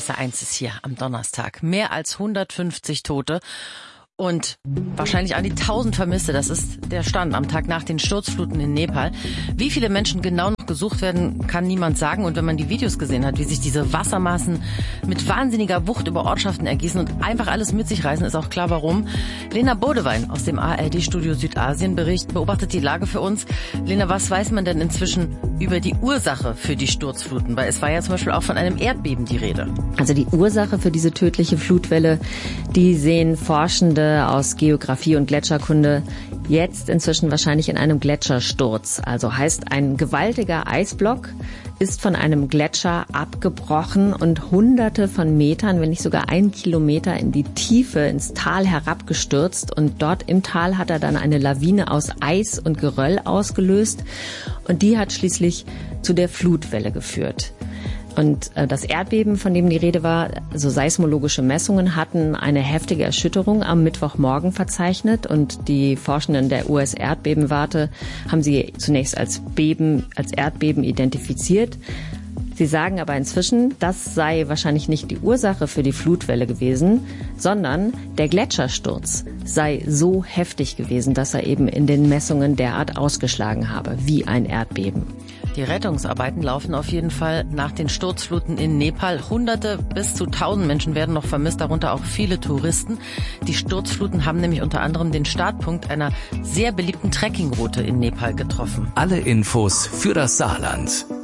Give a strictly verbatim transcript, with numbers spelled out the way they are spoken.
S R eins ist hier am Donnerstag. Mehr als hundertfünfzig Tote und wahrscheinlich an die tausend Vermisste. Das ist der Stand am Tag nach den Sturzfluten in Nepal. Wie viele Menschen genau noch gesucht werden, kann niemand sagen. Und wenn man die Videos gesehen hat, wie sich diese Wassermassen mit wahnsinniger Wucht über Ortschaften ergießen und einfach alles mit sich reißen, ist auch klar, warum. Lena Bodewein aus dem A R D-Studio Südasien Bericht beobachtet die Lage für uns. Lena, was weiß man denn inzwischen über die Ursache für die Sturzfluten? Weil es war ja zum Beispiel auch von einem Erdbeben die Rede. Also die Ursache für diese tödliche Flutwelle, die sehen Forschende aus Geografie und Gletscherkunde jetzt inzwischen wahrscheinlich in einem Gletschersturz. Also heißt, ein gewaltiger Eisblock ist von einem Gletscher abgebrochen und hunderte von Metern, wenn nicht sogar ein Kilometer in die Tiefe, ins Tal herabgestürzt. Und dort im Tal hat er dann eine Lawine aus Eis und Geröll ausgelöst. Und die hat schließlich zu der Flutwelle geführt. Und das Erdbeben, von dem die Rede war, so seismologische Messungen hatten eine heftige Erschütterung am Mittwochmorgen verzeichnet. Und die Forschenden der U S-Erdbebenwarte haben sie zunächst als Beben, als Erdbeben identifiziert. Sie sagen aber inzwischen, das sei wahrscheinlich nicht die Ursache für die Flutwelle gewesen, sondern der Gletschersturz sei so heftig gewesen, dass er eben in den Messungen derart ausgeschlagen habe, wie ein Erdbeben. Die Rettungsarbeiten laufen auf jeden Fall nach den Sturzfluten in Nepal. Hunderte bis zu tausend Menschen werden noch vermisst, darunter auch viele Touristen. Die Sturzfluten haben nämlich unter anderem den Startpunkt einer sehr beliebten Trekkingroute in Nepal getroffen. Alle Infos für das Saarland